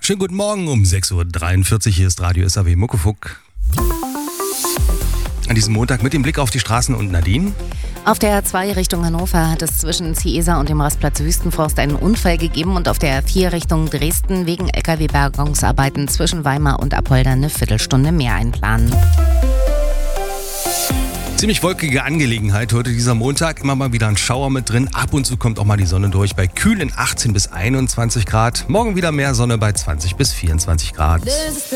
Schönen guten Morgen um 6.43 Uhr. Hier ist Radio SAW Muckefuck. An diesem Montag mit dem Blick auf die Straßen und Nadine. Auf der A2 Richtung Hannover hat es zwischen Ciesa und dem Rastplatz Wüstenforst einen Unfall gegeben und auf der A4 Richtung Dresden wegen LKW-Bergungsarbeiten zwischen Weimar und Apolda eine Viertelstunde mehr einplanen. Ziemlich wolkige Angelegenheit heute dieser Montag. Immer mal wieder ein Schauer mit drin. Ab und zu kommt auch mal die Sonne durch bei kühlen 18 bis 21 Grad. Morgen wieder mehr Sonne bei 20 bis 24 Grad.